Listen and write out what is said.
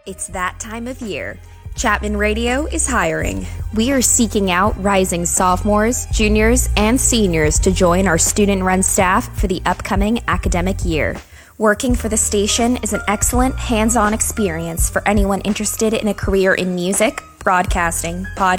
It's that time of year. Chapman Radio is hiring. We are seeking out rising sophomores, juniors, and seniors to join our student-run staff for the upcoming academic year. Working for the station is an excellent hands-on experience for anyone interested in a career in music, broadcasting, podcasting,